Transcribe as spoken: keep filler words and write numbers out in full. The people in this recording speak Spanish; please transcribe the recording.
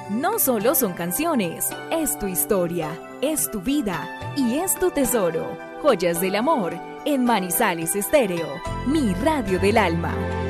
no solo son canciones, es tu historia, es tu vida y es tu tesoro. Joyas del Amor en Manizales Estéreo, mi radio del alma.